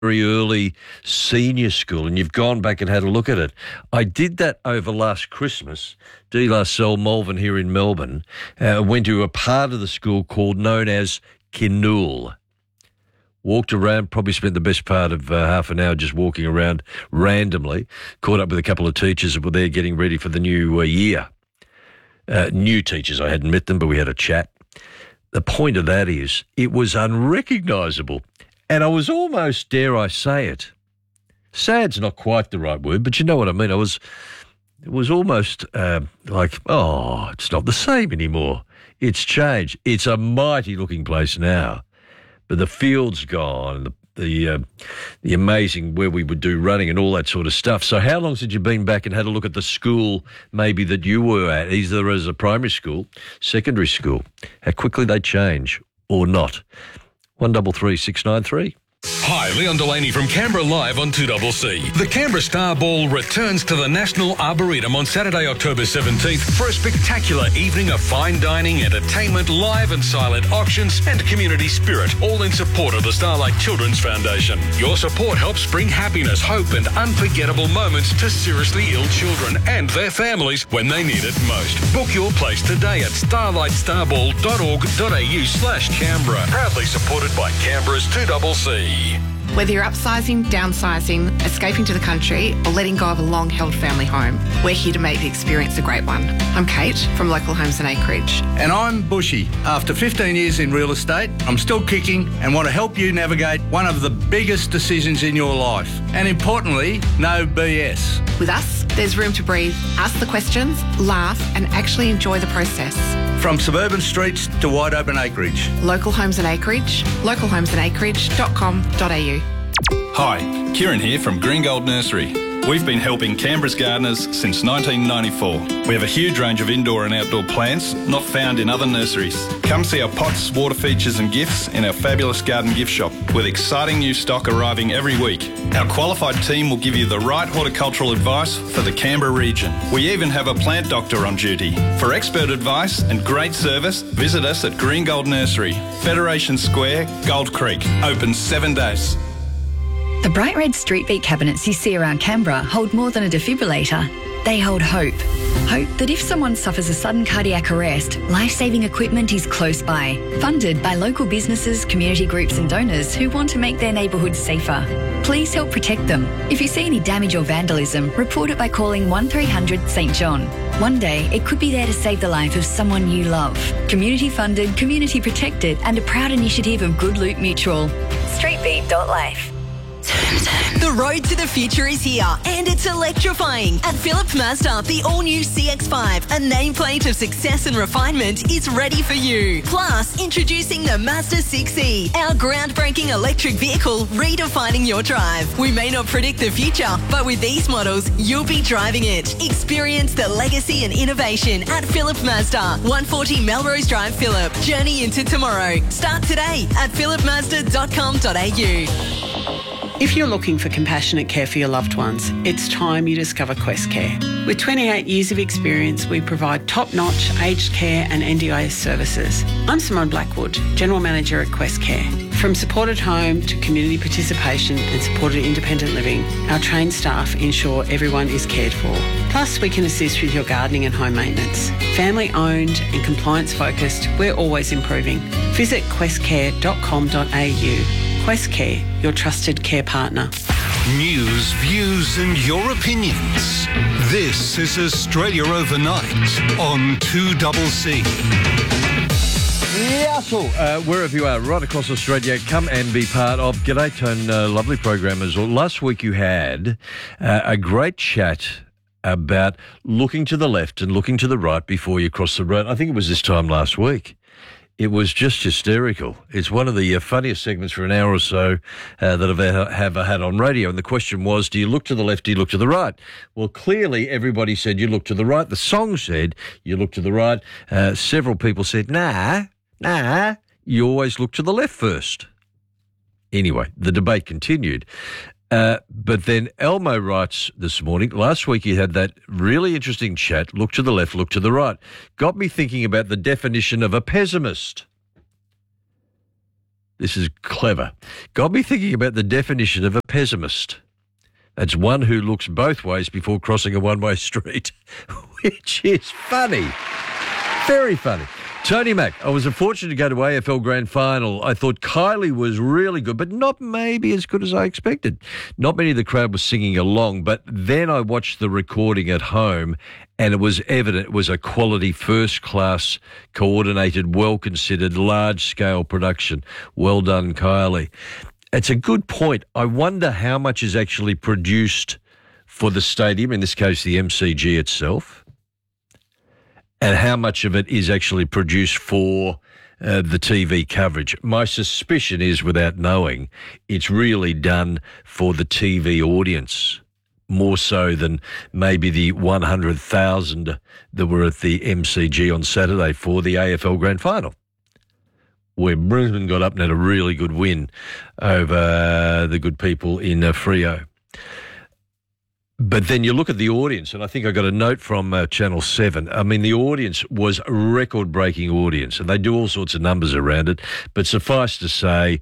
very early senior school and you've gone back and had a look at it. I did that over last Christmas. De La Salle Malvern here in Melbourne went to a part of the school known as Kinnoul. Walked around, probably spent the best part of half an hour just walking around randomly. Caught up with a couple of teachers that were there getting ready for the new year. New teachers, I hadn't met them, but we had a chat. The point of that is it was unrecognisable. And I was almost, dare I say it, sad's not quite the right word, but you know what I mean. It was almost like, it's not the same anymore. It's changed. It's a mighty looking place now, but the field's gone, the amazing where we would do running and all that sort of stuff. So how long since you've been back and had a look at the school maybe that you were at, either as a primary school, secondary school, how quickly they change or not? 133 693. Hi, Leon Delaney from Canberra Live on 2CC. The Canberra Star Ball returns to the National Arboretum on Saturday, October 17th for a spectacular evening of fine dining, entertainment, live and silent auctions and community spirit, all in support of the Starlight Children's Foundation. Your support helps bring happiness, hope and unforgettable moments to seriously ill children and their families when they need it most. Book your place today at starlightstarBall.org.au/Canberra. Proudly supported by Canberra's 2CC. Whether you're upsizing, downsizing, escaping to the country, or letting go of a long-held family home, we're here to make the experience a great one. I'm Kate from Local Homes and Acreage. And I'm Bushy. After 15 years in real estate, I'm still kicking and want to help you navigate one of the biggest decisions in your life. And importantly, no BS. With us, there's room to breathe, ask the questions, laugh, and actually enjoy the process. From suburban streets to wide open acreage. Local Homes and Acreage, localhomesandacreage.com.au. Hi, Kieran here from Green Gold Nursery. We've been helping Canberra's gardeners since 1994. We have a huge range of indoor and outdoor plants not found in other nurseries. Come see our pots, water features and gifts in our fabulous garden gift shop with exciting new stock arriving every week. Our qualified team will give you the right horticultural advice for the Canberra region. We even have a plant doctor on duty. For expert advice and great service, visit us at Green Gold Nursery, Federation Square, Gold Creek. Open 7 days. The bright red street beat cabinets you see around Canberra hold more than a defibrillator. They hold hope. Hope that if someone suffers a sudden cardiac arrest, life-saving equipment is close by. Funded by local businesses, community groups and donors who want to make their neighbourhoods safer. Please help protect them. If you see any damage or vandalism, report it by calling 1300 St John. One day, it could be there to save the life of someone you love. Community funded, community protected and a proud initiative of Good Loot Mutual. Streetbeat.life. The road to the future is here and it's electrifying. At Philip Mazda, the all-new CX-5, a nameplate of success and refinement, is ready for you. Plus, introducing the Mazda 6e, our groundbreaking electric vehicle redefining your drive. We may not predict the future, but with these models, you'll be driving it. Experience the legacy and innovation at Philip Mazda, 140 Melrose Drive, Phillip. Journey into tomorrow. Start today at philipmazda.com.au. If you're looking for compassionate care for your loved ones, it's time you discover Quest Care. With 28 years of experience, we provide top-notch aged care and NDIS services. I'm Simone Blackwood, General Manager at Quest Care. From supported home to community participation and supported independent living, our trained staff ensure everyone is cared for. Plus, we can assist with your gardening and home maintenance. Family-owned and compliance-focused, we're always improving. Visit questcare.com.au. Quest Care, your trusted care partner. News, views and your opinions. This is Australia Overnight on 2CC. Wherever you are, right across Australia, come and be part of G'day Tone, lovely program as well. Last week you had a great chat about looking to the left and looking to the right before you cross the road. I think it was this time last week. It was just hysterical. It's one of the funniest segments for an hour or so that I've ever had on radio. And the question was, do you look to the left, do you look to the right? Well, clearly everybody said you look to the right. The song said you look to the right. Several people said, nah, you always look to the left first. Anyway, the debate continued. But then Elmo writes this morning, last week he had that really interesting chat, look to the left, look to the right. Got me thinking about the definition of a pessimist. This is clever. Got me thinking about the definition of a pessimist. That's one who looks both ways before crossing a one-way street, which is funny. Very funny. Tony Mack, I was fortunate to go to AFL Grand Final. I thought Kylie was really good, but not maybe as good as I expected. Not many of the crowd was singing along, but then I watched the recording at home and it was evident it was a quality, first-class, coordinated, well-considered, large-scale production. Well done, Kylie. It's a good point. I wonder how much is actually produced for the stadium, in this case the MCG itself, and how much of it is actually produced for the TV coverage. My suspicion is, without knowing, it's really done for the TV audience, more so than maybe the 100,000 that were at the MCG on Saturday for the AFL Grand Final, where Brisbane got up and had a really good win over the good people in Freo. But then you look at the audience, and I think I got a note from Channel 7. I mean, the audience was a record-breaking audience, and they do all sorts of numbers around it. But suffice to say,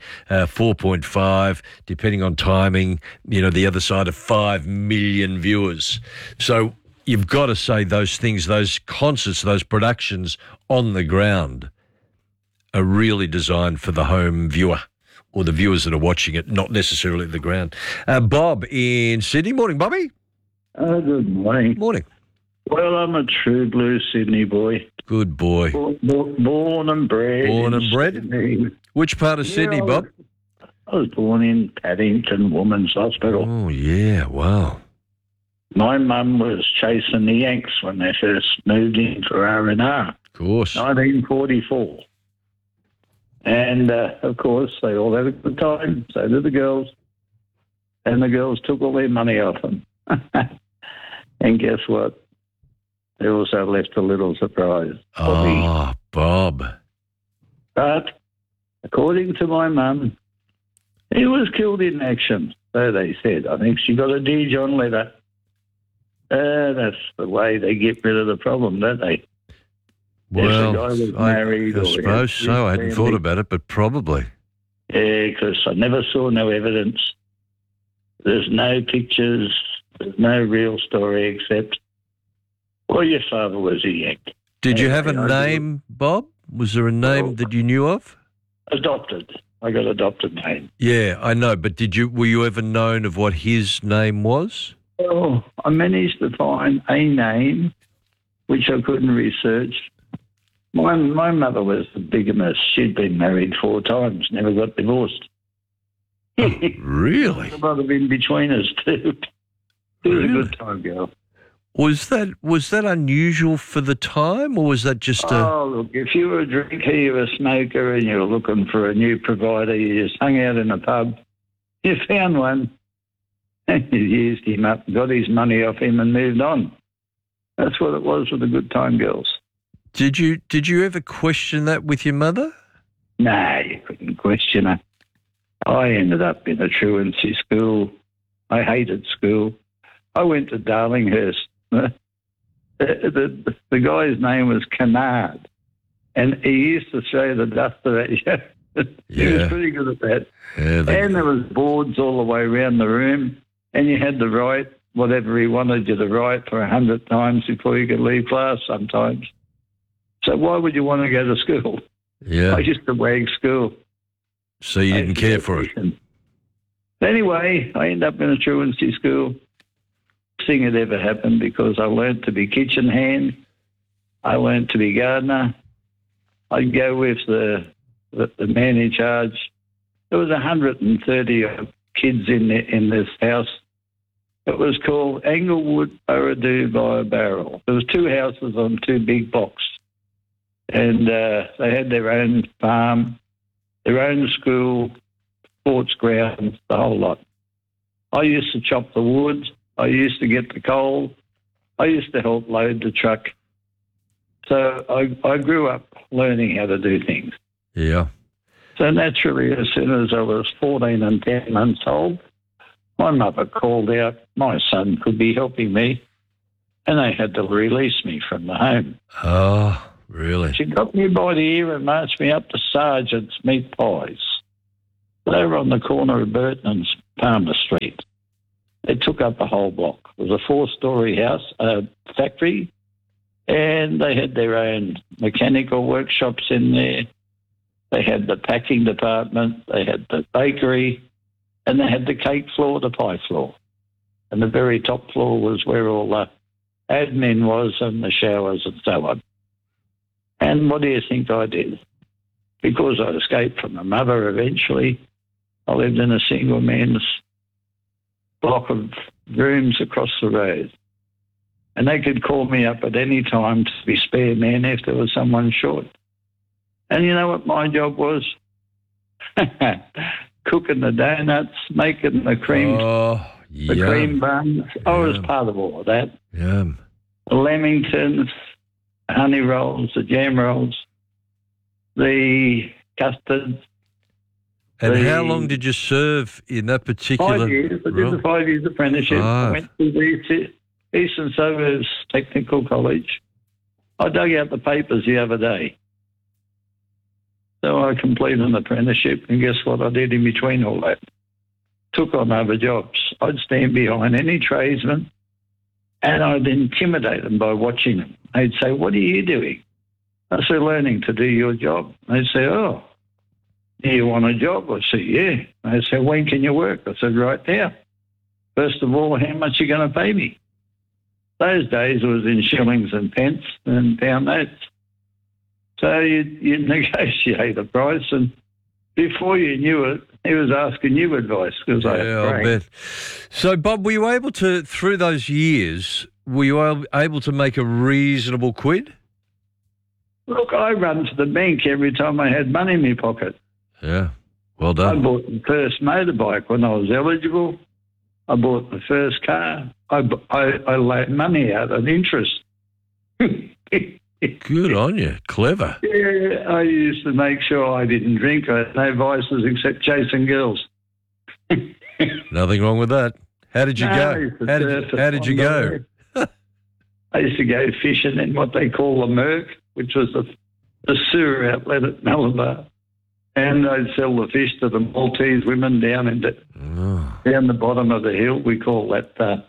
4.5, depending on timing, the other side of 5 million viewers. So you've got to say those things, those concerts, those productions on the ground are really designed for the home viewer or the viewers that are watching it, not necessarily the ground. Bob in Sydney. Morning, Bobby. Good morning. Morning. Well, I'm a true blue Sydney boy. Good boy. Born and bred. Born and bred? Sydney. Which part of Sydney, Bob? I was born in Paddington Women's Hospital. Oh, yeah, wow. My mum was chasing the Yanks when they first moved into R&R. Of course. 1944. And, of course, they all had a good time. So did the girls. And the girls took all their money off them. And guess what? They also left a little surprise. Oh, Bob. But, according to my mum, he was killed in action, so they said. I think she got a D. John letter. That's the way they get rid of the problem, don't they? Well, I suppose so. I hadn't thought about it, but probably. Yeah, because I never saw no evidence. There's no pictures. There's no real story except, well, your father was a Yank. Did you have a name, Bob? Was there a name that you knew of? Adopted. I got adopted name. Yeah, I know. But were you ever known of what his name was? Well, I managed to find a name which I couldn't research. My mother was a bigamist. She'd been married 4 times, never got divorced. Oh, really? There's a lot of in between us too. It was a good time, girl. Was that unusual for the time, or was that just a... Oh, look, if you were a drinker, you were a smoker, and you were looking for a new provider, you just hung out in a pub, you found one, and you used him up, got his money off him, and moved on. That's what it was with the good time girls. Did you ever question that with your mother? No, you couldn't question her. I ended up in a truancy school. I hated school. I went to Darlinghurst. The guy's name was Kennard, and he used to throw the duster at you. He was pretty good at that. Yeah, and there was boards all the way around the room, and you had to write whatever he wanted you to write for 100 times before you could leave class sometimes. So why would you want to go to school? Yeah. I used to wag school. So you didn't care for it? Anyway, I ended up in a truancy school. Thing had ever happened because I learnt to be kitchen hand. I learnt to be gardener. I'd go with the man in charge. There was 130 kids in this house. It was called Englewood Burradoo by a Barrel. There was 2 houses on 2 big blocks. And they had their own farm, their own school, sports grounds, the whole lot. I used to chop the wood. I used to get the coal. I used to help load the truck. So I grew up learning how to do things. Yeah. So naturally, as soon as I was 14 and 10 months old, my mother called out my son could be helping me, and they had to release me from the home. Oh, really? She got me by the ear and marched me up to Sergeant's meat pies. They were on the corner of Burton and Palmer Street. They took up the whole block. It was a 4-storey house, factory, and they had their own mechanical workshops in there. They had the packing department, they had the bakery, and they had the cake floor, the pie floor. And the very top floor was where all the admin was and the showers and so on. And what do you think I did? Because I escaped from my mother eventually, I lived in a single man's block of rooms across the road. And they could call me up at any time to be spare man if there was someone short. And you know what my job was? Cooking the donuts, making the cream, the cream buns. I was part of all of that. Yum. The Lamingtons, honey rolls, the jam rolls, the custards. And how long did you serve in that particular... 5 years. I did the 5 years apprenticeship. I went to the Eastern Suburbs Technical College. I dug out the papers the other day. So I completed an apprenticeship, and guess what I did in between all that? Took on other jobs. I'd stand behind any tradesman, and I'd intimidate them by watching them. They'd say, "What are you doing?" I said, "Learning to do your job." They'd say, "Oh, do you want a job?" I said, "Yeah." They said, "When can you work?" I said, "Right now." First of all, how much are you going to pay me? Those days it was in shillings and pence and pound notes. So you'd negotiate a price, and before you knew it, he was asking you advice because I bet. So, Bob, were you able to, through those years, were you able to make a reasonable quid? Look, I run to the bank every time I had money in my pocket. Yeah, well done. I bought the first motorbike when I was eligible. I bought the first car. I laid money out at interest. Good on you. Clever. Yeah, I used to make sure I didn't drink. I had no vices except chasing girls. Nothing wrong with that. How did you go? How did you go? I used to go fishing in what they call the Merc, which was the sewer outlet at Malabar. And I'd sell the fish to the Maltese women down the bottom of the hill. We call that the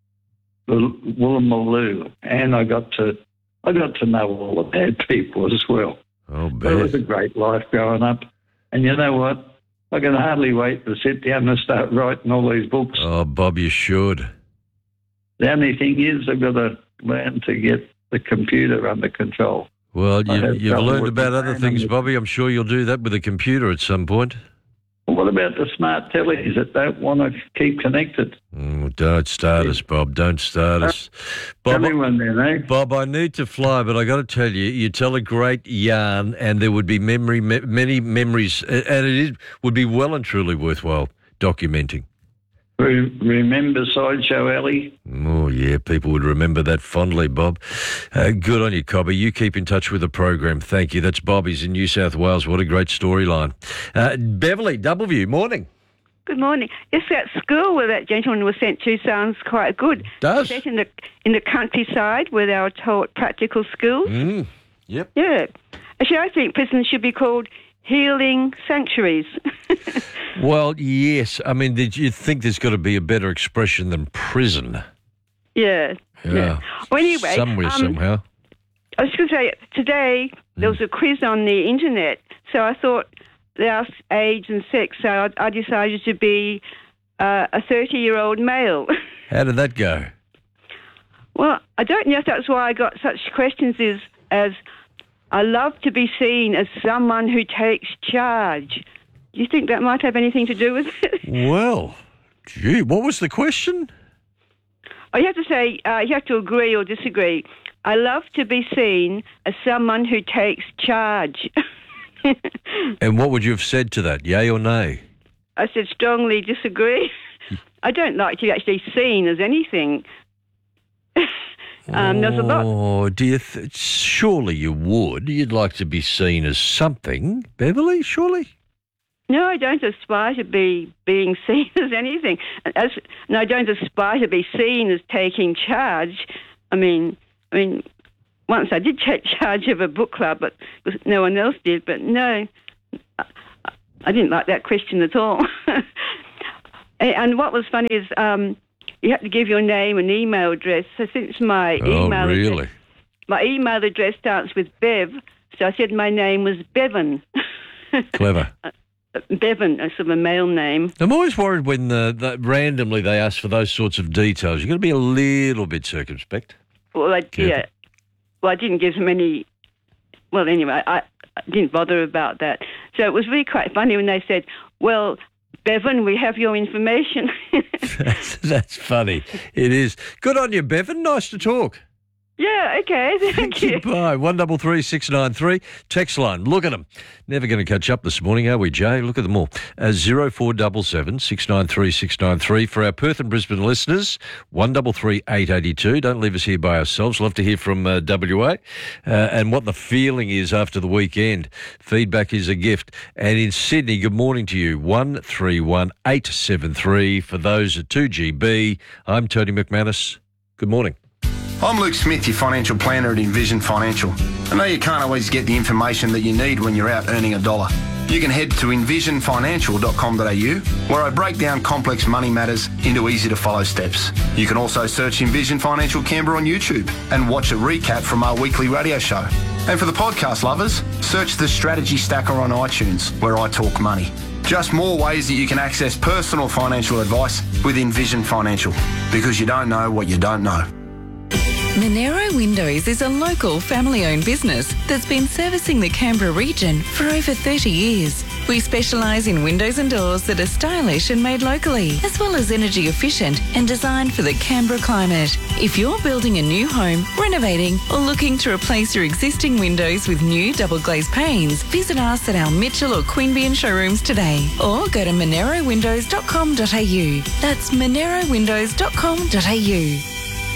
Woolloomooloo. And I got to know all the bad people as well. Oh, bad. It was a great life growing up. And you know what? I can hardly wait to sit down and start writing all these books. Oh, Bob, you should. The only thing is I've got to learn to get the computer under control. Well, you've learned about other things, Bobby. I'm sure you'll do that with a computer at some point. Well, what about the smart tellies that don't want to keep connected? Don't start us, Bob. Don't start us. Bob, Bob, I need to fly, but I got to tell you, you tell a great yarn, and there would be many memories, and it would be well and truly worthwhile documenting. Remember Sideshow Alley? Oh, yeah, people would remember that fondly, Bob. Good on you, Cobby. You keep in touch with the program. Thank you. That's Bobby's in New South Wales. What a great storyline. Beverly, Doubleview, morning. Good morning. Yes, that school where that gentleman was sent to sounds quite good. Does? Set in the countryside where they were taught practical skills. Yep. Yeah. Actually, I think prisons should be called healing sanctuaries. Well, yes. I mean, did you think there's got to be a better expression than prison? Yeah. Well, anyway. Somewhere, somehow. I was going to say, today there was a quiz on the internet, so I thought they asked age and sex, so I decided to be a 30-year-old male. How did that go? Well, I don't know if that's why I got such questions as I love to be seen as someone who takes charge. Do you think that might have anything to do with it? Well, gee, what was the question? Oh, you have to say, you have to agree or disagree. I love to be seen as someone who takes charge. And what would you have said to that, yay or nay? I said strongly disagree. I don't like to be actually seen as anything. There's a lot. Oh, do you surely you would. You'd like to be seen as something, Beverly, surely? No, I don't aspire to be being seen as anything. I don't aspire to be seen as taking charge. I mean, once I did take charge of a book club, but no one else did. But no, I didn't like that question at all. And what was funny is you had to give your name and email address. So since my my email address starts with Bev, so I said my name was Bevan. Clever. Bevan, a sort of a male name. I'm always worried when randomly they ask for those sorts of details. You've got to be a little bit circumspect. Well, I didn't give them any. Well, anyway, I didn't bother about that. So it was really quite funny when they said, well, Bevan, we have your information. That's funny. It is. Good on you, Bevan. Nice to talk. Yeah, okay. Thank you. Bye. 133 693. Text line. Look at them. Never going to catch up this morning, are we, Jay? Look at them all. 0477 693 693. For our Perth and Brisbane listeners, 133 882. Don't leave us here by ourselves. Love to hear from WA and what the feeling is after the weekend. Feedback is a gift. And in Sydney, good morning to you. 131 873. For those at 2GB, I'm Tony McManus. Good morning. I'm Luke Smith, your financial planner at Envision Financial. I know you can't always get the information that you need when you're out earning a dollar. You can head to envisionfinancial.com.au, where I break down complex money matters into easy-to-follow steps. You can also search Envision Financial Canberra on YouTube and watch a recap from our weekly radio show. And for the podcast lovers, search the Strategy Stacker on iTunes, where I talk money. Just more ways that you can access personal financial advice with Envision Financial, because you don't know what you don't know. Monero Windows is a local family-owned business that's been servicing the Canberra region for over 30 years. We specialise in windows and doors that are stylish and made locally, as well as energy efficient and designed for the Canberra climate. If you're building a new home, renovating or looking to replace your existing windows with new double glazed panes, visit us at our Mitchell or Queanbeyan showrooms today, or go to monerowindows.com.au. That's monerowindows.com.au.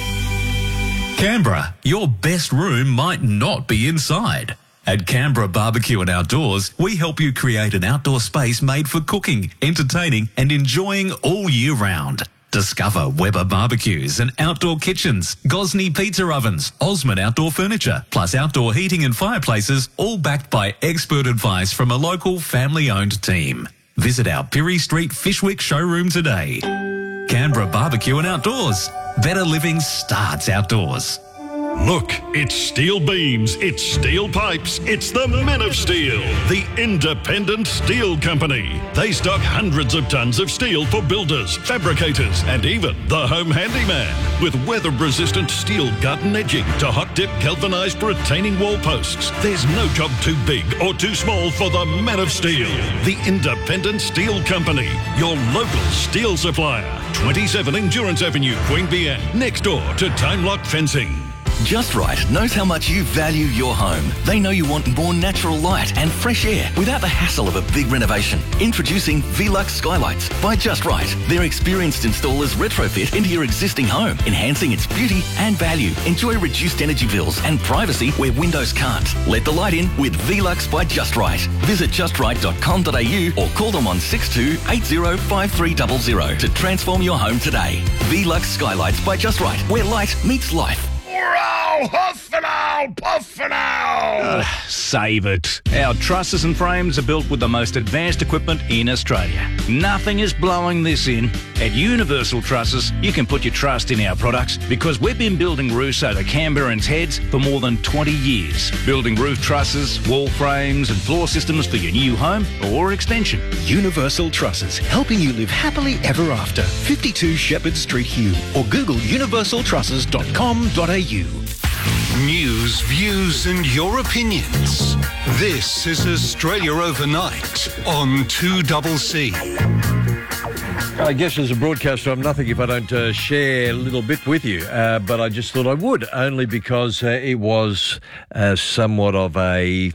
Canberra, your best room might not be inside. At Canberra Barbecue and Outdoors, we help you create an outdoor space made for cooking, entertaining and enjoying all year round. Discover Weber barbecues and outdoor kitchens, Gosney pizza ovens, Osmond outdoor furniture, plus outdoor heating and fireplaces, all backed by expert advice from a local family-owned team. Visit our Pirie Street Fishwick showroom today. Canberra Barbecue and Outdoors. Better living starts outdoors. Look, it's steel beams, it's steel pipes, it's the Men of Steel, the independent steel company. They stock hundreds of tons of steel for builders, fabricators, and even the home handyman. With weather-resistant steel gut edging to hot-dip galvanised retaining wall posts, there's no job too big or too small for the Men of Steel, the independent steel company, your local steel supplier. 27 Endurance Avenue, Queanbeyan, next door to Time Lock Fencing. Just Right knows how much you value your home. They know you want more natural light and fresh air without the hassle of a big renovation. Introducing Velux Skylights by Just Right. Their experienced installers retrofit into your existing home, enhancing its beauty and value. Enjoy reduced energy bills and privacy where windows can't. Let the light in with Velux by Just Right. Visit justright.com.au or call them on 62 80 5300 to transform your home today. Velux Skylights by Just Right, where light meets life. Huff and owl, puff and owl. Save it. Our trusses and frames are built with the most advanced equipment in Australia. Nothing is blowing this in. At Universal Trusses, you can put your trust in our products because we've been building roofs over Canberrans' heads for more than 20 years. Building roof trusses, wall frames and floor systems for your new home or extension. Universal Trusses, helping you live happily ever after. 52 Shepherd Street, Hume, or Google universaltrusses.com.au. News, views and your opinions. This is Australia Overnight on 2CC. I guess as a broadcaster, I'm nothing if I don't share a little bit with you, but I just thought I would, only because it was somewhat of a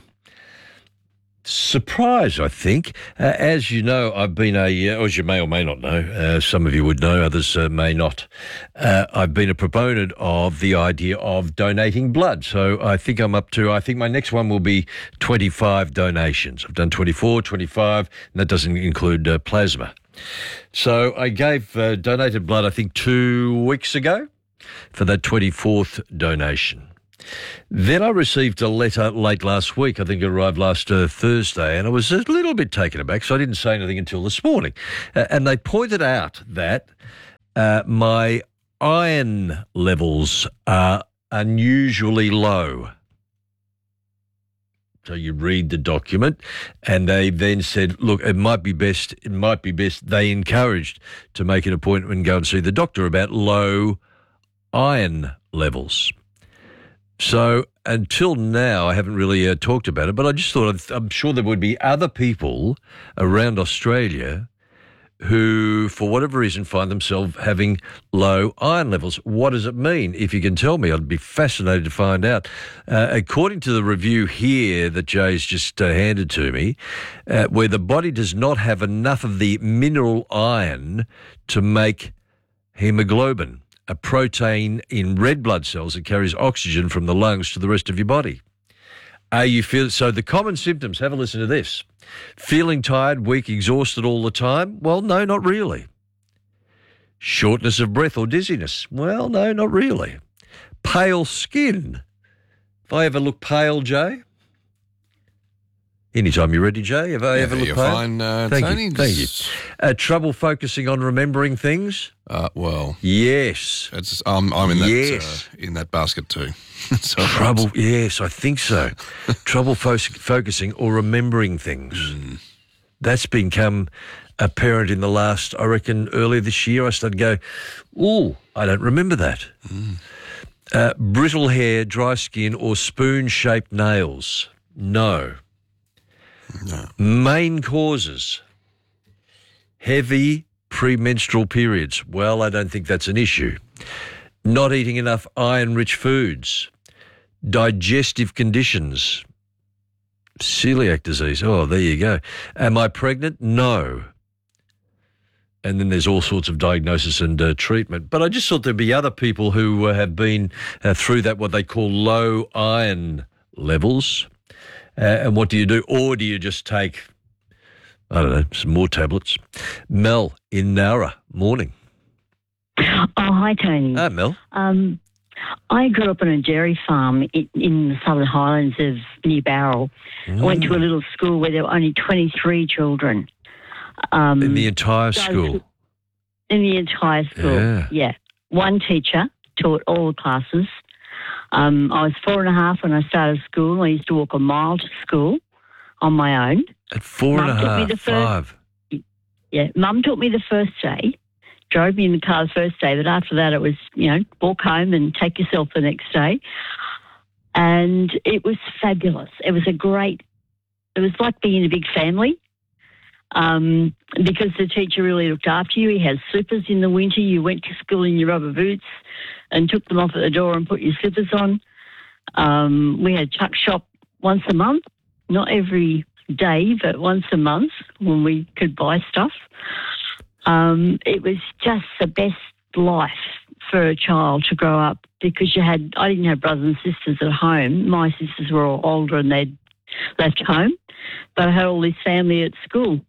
surprise, I think. As you know, I've been as you may or may not know, some of you would know, others may not, I've been a proponent of the idea of donating blood. So I think my next one will be 25 donations. I've done 24, 25, and that doesn't include plasma. So I donated blood, I think, 2 weeks ago for that 24th donation. Then I received a letter late last week. I think it arrived last Thursday, and I was a little bit taken aback, so I didn't say anything until this morning. And they pointed out that my iron levels are unusually low. So you read the document, and they then said, look, it might be best. They encouraged to make an appointment and go and see the doctor about low iron levels. So until now, I haven't really talked about it, but I just thought I'm sure there would be other people around Australia who, for whatever reason, find themselves having low iron levels. What does it mean? If you can tell me, I'd be fascinated to find out. According to the review here that Jay's just handed to me, where the body does not have enough of the mineral iron to make hemoglobin, a protein in red blood cells that carries oxygen from the lungs to the rest of your body. So the common symptoms, have a listen to this. Feeling tired, weak, exhausted all the time? Well, no, not really. Shortness of breath or dizziness? Well, no, not really. Pale skin? Have I ever looked pale, Jay? Anytime you're ready, Jay. Have I ever looked pale? Fine, Thank you. Trouble focusing on remembering things? Well, yes. I'm in that in that basket too. So trouble, yes, I think so. Trouble focusing or remembering things. That's become apparent in the last, I reckon, earlier this year. I started to go, I don't remember that. Brittle hair, dry skin, or spoon-shaped nails? No. Main causes: heavy premenstrual periods. Well, I don't think that's an issue. Not eating enough iron-rich foods. Digestive conditions. Celiac disease. Oh, there you go. Am I pregnant? No. And then there's all sorts of diagnosis and treatment. But I just thought there'd be other people who have been through that, what they call low iron levels. And what do you do? Or do you just take, I don't know, some more tablets? Mel in Nowra, morning. Oh, hi, Tony. Hi, Mel. I grew up on a dairy farm in the Southern Highlands of New Barrel. I went to a little school where there were only 23 children. In the entire school? In the entire school, yeah. One teacher taught all the classes. I was 4.5 when I started school. I used to walk a mile to school on my own. At 4.5, 5? Yeah, Mum taught me the first day, drove me in the car the first day, but after that it was, walk home and take yourself the next day. And it was fabulous. It was like being in a big family. Because the teacher really looked after you. He had slippers in the winter. You went to school in your rubber boots and took them off at the door and put your slippers on. We had tuck shop once a month, not every day, but once a month when we could buy stuff. It was just the best life for a child to grow up because I didn't have brothers and sisters at home. My sisters were all older and they'd left home, but I had all this family at school.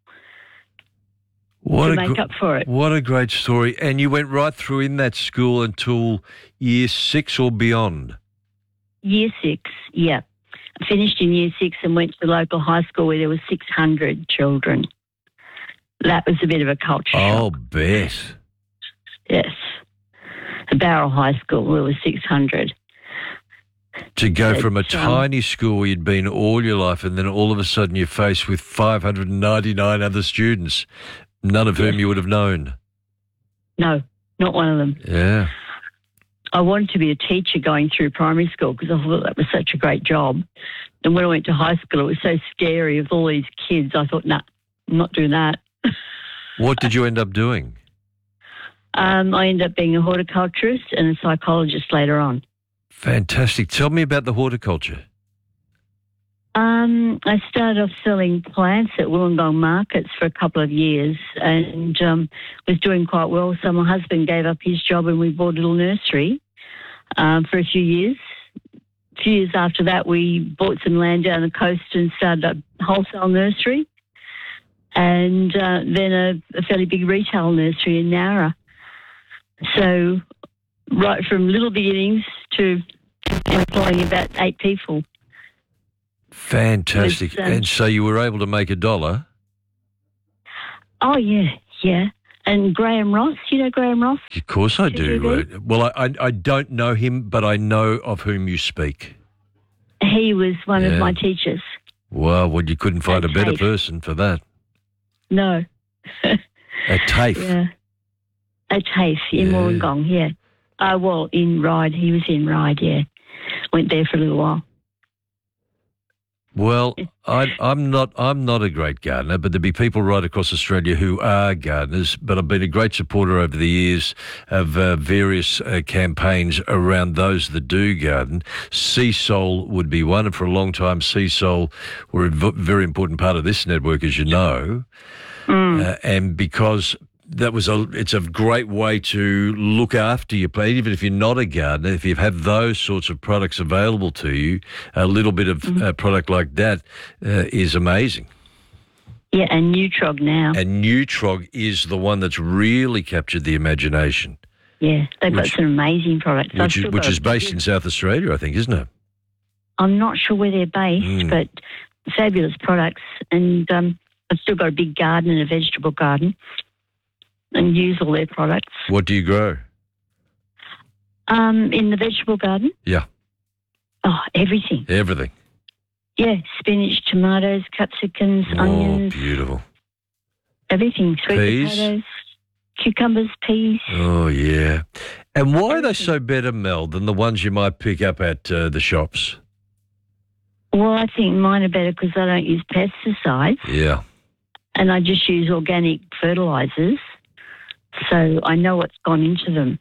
To make up for it. What a great story. And you went right through in that school until year 6 or beyond? Year 6, yeah. I finished in year 6 and went to the local high school where there were 600 children. That was a bit of a culture shock. Oh, bet. Yes. The Barrel High School, there were 600. To go from a tiny school where you'd been all your life and then all of a sudden you're faced with 599 other students, none of whom you would have known. No, not one of them. Yeah. I wanted to be a teacher going through primary school because I thought that was such a great job. And when I went to high school, it was so scary with all these kids. I thought, nah, I'm not doing that. What did you end up doing? I ended up being a horticulturist and a psychologist later on. Fantastic. Tell me about the horticulture. I started off selling plants at Wollongong markets for a couple of years and was doing quite well. So my husband gave up his job and we bought a little nursery for a few years. A few years after that, we bought some land down the coast and started a wholesale nursery and then a fairly big retail nursery in Nowra. So right from little beginnings to employing about 8 people. Fantastic. It's, And so you were able to make $1? Oh, yeah. And Graham Ross, you know Graham Ross? Of course I do. TV? Well, I don't know him, but I know of whom you speak. He was one of Yeah. my teachers. Well, you couldn't find a At better TAFE. person for that. No. At TAFE. Yeah. At TAFE in Wollongong, yeah. In Ryde. He was in Ryde, yeah. Went there for a little while. Well, I'm not a great gardener, but there'll be people right across Australia who are gardeners. But I've been a great supporter over the years of various campaigns around those that do garden. Seasol would be one, and for a long time, Seasol were a very important part of this network, as you know. And because it's a great way to look after your plant, even if you're not a gardener. If you have those sorts of products available to you, a little bit of product like that is amazing. Yeah, and Nutrog now. And Nutrog is the one that's really captured the imagination. Yeah, they've got some amazing products. Which is based in South Australia, I think, isn't it? I'm not sure where they're based, but fabulous products. And I've still got a big garden and a vegetable garden, and use all their products. What do you grow? In the vegetable garden? Yeah. Oh, everything. Everything. Yeah, spinach, tomatoes, capsicums, onions. Oh, beautiful. Everything. Sweet Peas? potatoes, cucumbers, peas. Oh, yeah. And why are they so better, Mel, than the ones you might pick up at the shops? Well, I think mine are better because I don't use pesticides. Yeah. And I just use organic fertilisers. So I know what's gone into them.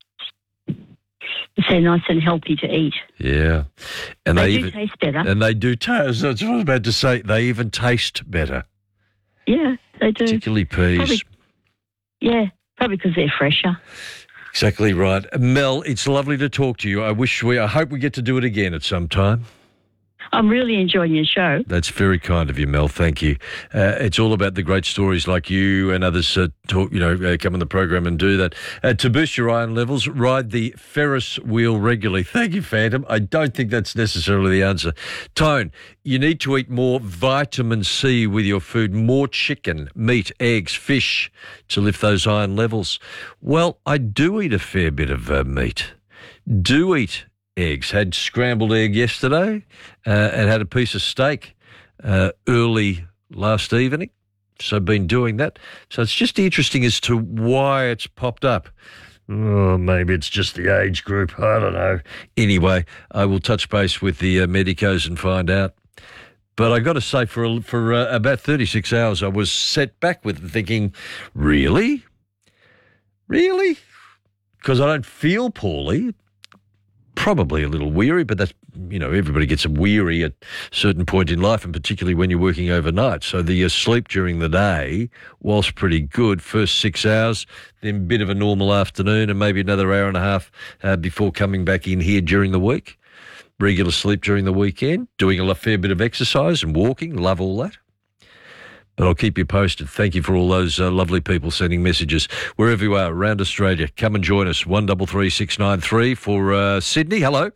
So nice and healthy to eat. Yeah. And They do taste better. And they do taste. That's what I was about to say. They even taste better. Yeah, they do. Particularly peas. Probably because they're fresher. Exactly right. Mel, it's lovely to talk to you. I hope we get to do it again at some time. I'm really enjoying your show. That's very kind of you, Mel. Thank you. It's all about the great stories like you and others come on the program and do that. To boost your iron levels, ride the Ferris wheel regularly. Thank you, Phantom. I don't think that's necessarily the answer. Tone, you need to eat more vitamin C with your food, more chicken, meat, eggs, fish to lift those iron levels. Well, I do eat a fair bit of meat. Do eat eggs. Had scrambled egg yesterday and had a piece of steak early last evening. So I've been doing that. So it's just interesting as to why it's popped up. Oh, maybe it's just the age group. I don't know. Anyway, I will touch base with the medicos and find out. But I got to say, for about 36 hours, I was set back with thinking, really? Really? Because I don't feel poorly. Probably a little weary, but that's, everybody gets weary at a certain point in life, and particularly when you're working overnight. So the sleep during the day, whilst pretty good, first 6 hours, then a bit of a normal afternoon and maybe another hour and a half before coming back in here during the week. Regular sleep during the weekend, doing a fair bit of exercise and walking, love all that. But I'll keep you posted. Thank you for all those lovely people sending messages wherever you are around Australia. Come and join us. 133 693 for Sydney. Hello.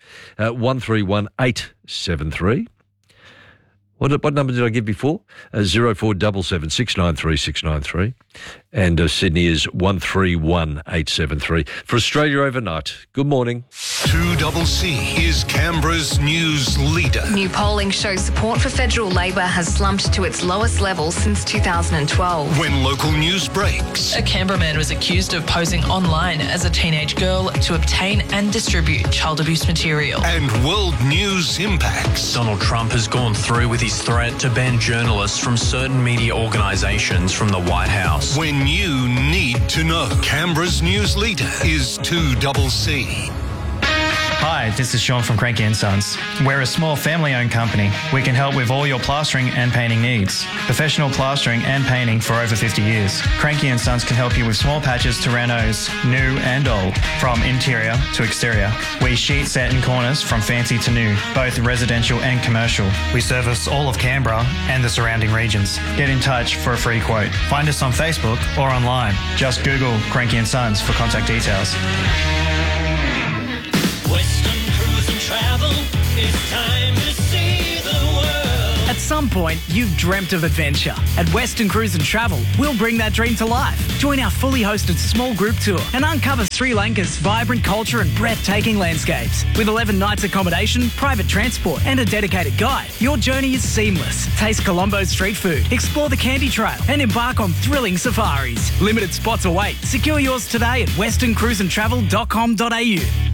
131873. What number did I give before? 0477 693 693. And Sydney is 131873. For Australia Overnight, good morning. 2CC is Canberra's news leader. New polling shows support for federal Labor has slumped to its lowest level since 2012. When local news breaks. A Canberra man was accused of posing online as a teenage girl to obtain and distribute child abuse material. And world news impacts. Donald Trump has gone through with his threat to ban journalists from certain media organisations from the White House. When you need to know. Canberra's news leader is 2CC. Hi, this is Sean from Cranky & Sons. We're a small family-owned company. We can help with all your plastering and painting needs. Professional plastering and painting for over 50 years. Cranky & Sons can help you with small patches to renos, new and old, from interior to exterior. We sheet, set and corners from fancy to new, both residential and commercial. We service all of Canberra and the surrounding regions. Get in touch for a free quote. Find us on Facebook or online. Just Google Cranky & Sons for contact details. Western Cruise and Travel Travel. It's time to see the world. At some point, you've dreamt of adventure. At Western Cruise and Travel, we'll bring that dream to life. Join our fully hosted small group tour and uncover Sri Lanka's vibrant culture and breathtaking landscapes. With 11 nights accommodation, private transport and a dedicated guide, your journey is seamless. Taste Colombo's street food, explore the Candy Trail and embark on thrilling safaris. Limited spots await. Secure yours today at westerncruiseandtravel.com.au.